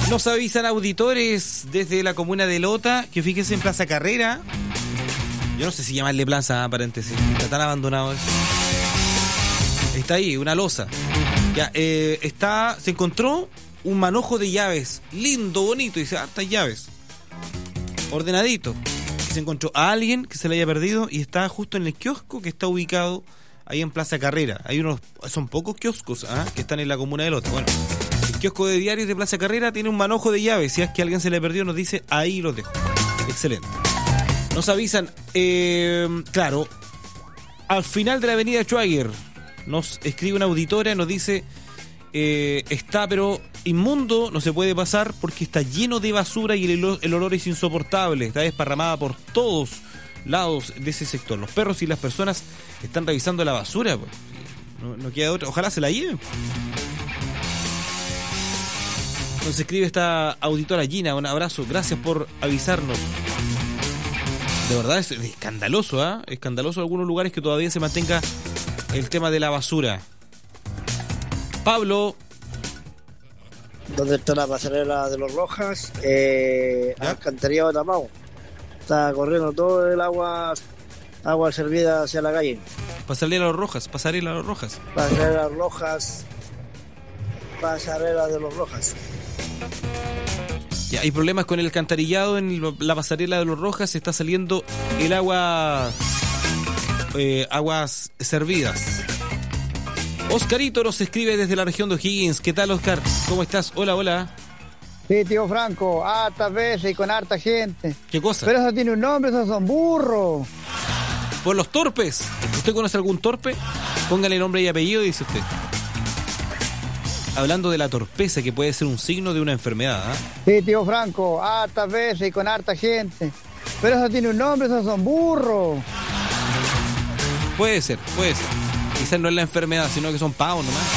Nos avisan auditores desde la comuna de Lota que fíjense en Plaza Carrera. Yo no sé si llamarle plaza, paréntesis. Está tan abandonado eso. Está ahí, una losa. Ya, se encontró un manojo de llaves. Lindo, bonito. Dice, hartas llaves. Ordenadito. Se encontró a alguien que se le haya perdido y está justo en el kiosco que está ubicado ahí en Plaza Carrera. Son pocos kioscos que están en la comuna de Lota. Bueno, el kiosco de diarios de Plaza Carrera tiene un manojo de llaves. Si es que a alguien se le perdió, nos dice, ahí los dejo. Excelente. Nos avisan, claro, al final de la avenida Schwager, nos escribe una auditora y nos dice, está pero inmundo, no se puede pasar porque está lleno de basura y el olor es insoportable, está desparramada por todos lados de ese sector. Los perros y las personas están revisando la basura, pues. No queda otra, ojalá se la lleven. Nos escribe esta auditora Gina, un abrazo, gracias por avisarnos. De verdad es escandaloso, escandaloso en algunos lugares que todavía se mantenga el tema de la basura. Pablo. ¿Dónde está la pasarela de los Rojas? Alcantarillado de Tamao. Está corriendo todo el agua servida hacia la calle. Pasarela de los Rojas. Pasarela de los Rojas. Ya, hay problemas con el alcantarillado en la pasarela de los Rojas. Se está saliendo el agua, aguas servidas. Oscarito nos escribe desde la región de O'Higgins. ¿Qué tal, Oscar? ¿Cómo estás? Hola. Sí, tío Franco, hartas veces y con harta gente. ¿Qué cosa? Pero eso tiene un nombre, esos son burros. Por los torpes. ¿Usted conoce algún torpe? Póngale nombre y apellido, dice usted. Hablando de la torpeza, que puede ser un signo de una enfermedad. Sí, tío Franco, hartas veces y con harta gente. Pero eso tiene un nombre, esos son burros. Puede ser. Quizás no es la enfermedad, sino que son pavos nomás.